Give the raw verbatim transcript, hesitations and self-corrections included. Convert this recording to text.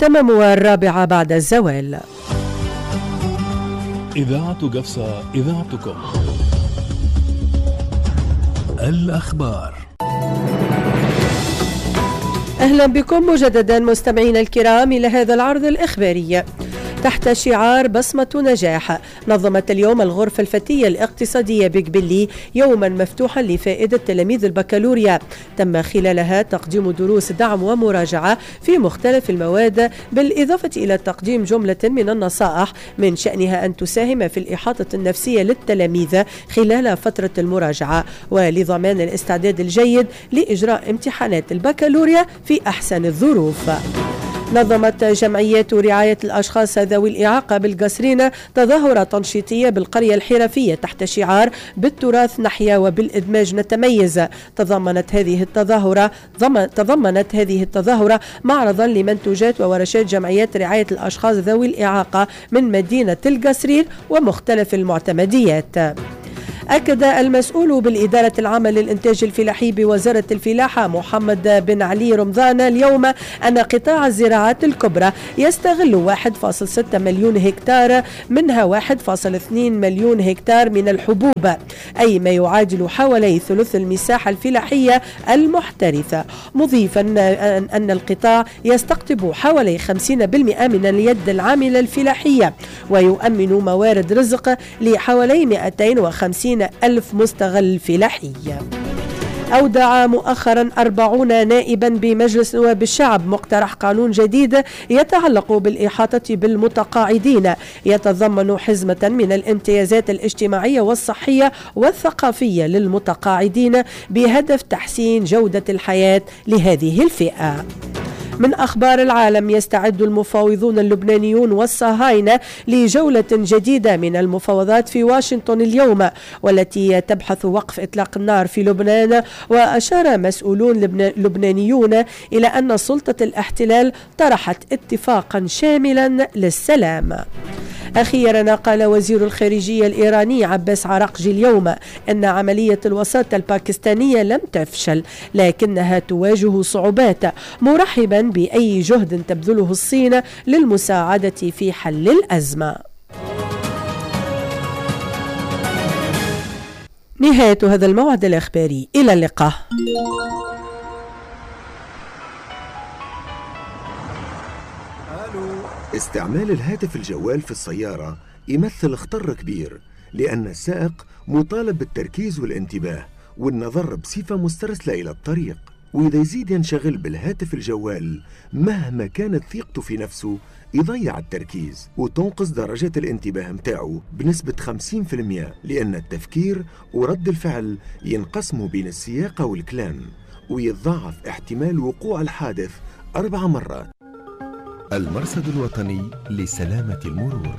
تمام الرابعة بعد الزوال. إذاعة قفصة، إذاعتكم. الأخبار. أهلا بكم مجددا مستمعين الكرام إلى هذا العرض الإخباري. تحت شعار بصمة نجاح، نظمت اليوم الغرفة الفتية الاقتصادية بقبلي يوما مفتوحا لفائدة تلاميذ البكالوريا، تم خلالها تقديم دروس دعم ومراجعة في مختلف المواد، بالإضافة إلى تقديم جملة من النصائح من شأنها أن تساهم في الإحاطة النفسية للتلاميذ خلال فترة المراجعة، ولضمان الاستعداد الجيد لإجراء امتحانات البكالوريا في أحسن الظروف. نظمت جمعيات رعاية الأشخاص ذوي الإعاقة بالقصرين تظاهرة تنشيطية بالقرية الحرفية تحت شعار بالتراث نحيا وبالإدماج نتميز. تضمنت هذه التظاهرة تضمنت هذه التظاهرة معرضا لمنتوجات وورشات جمعيات رعاية الأشخاص ذوي الإعاقة من مدينة القصرين ومختلف المعتمديات. أكد المسؤول بالإدارة العامة للإنتاج الفلاحي بوزارة الفلاحة محمد بن علي رمضان اليوم أن قطاع الزراعات الكبرى يستغل واحد فاصلة ستة مليون هكتار، منها واحد فاصلة اثنين مليون هكتار من الحبوب، أي ما يعادل حوالي ثلث المساحة الفلاحية المحترثة، مضيفا أن القطاع يستقطب حوالي خمسين بالمئة من اليد العاملة الفلاحية ويؤمن موارد رزق لحوالي مئتين وخمسين ألف مستغل فلاحي. أودع مؤخرا أربعون نائبا بمجلس نواب الشعب مقترح قانون جديد يتعلق بالإحاطة بالمتقاعدين، يتضمن حزمة من الامتيازات الاجتماعية والصحية والثقافية للمتقاعدين بهدف تحسين جودة الحياة لهذه الفئة. من أخبار العالم، يستعد المفاوضون اللبنانيون والصهاينة لجولة جديدة من المفاوضات في واشنطن اليوم، والتي تبحث وقف إطلاق النار في لبنان. وأشار مسؤولون لبنانيون إلى أن سلطة الاحتلال طرحت اتفاقا شاملا للسلام. أخيرا، قال وزير الخارجية الإيراني عباس عراقجي اليوم أن عملية الوساطة الباكستانية لم تفشل، لكنها تواجه صعوبات، مرحبا بأي جهد تبذله الصين للمساعدة في حل الأزمة. نهاية هذا الموعد الإخباري، إلى اللقاء. استعمال الهاتف الجوال في السيارة يمثل خطر كبير، لأن السائق مطالب بالتركيز والانتباه والنظر بصفة مسترسلة إلى الطريق، وإذا يزيد ينشغل بالهاتف الجوال مهما كانت ثقته في نفسه يضيع التركيز وتنقص درجة الانتباه متاعه بنسبة خمسين بالمئة، لأن التفكير ورد الفعل ينقسموا بين السياقة والكلام، ويتضاعف احتمال وقوع الحادث أربع مرات. المرصد الوطني لسلامة المرور.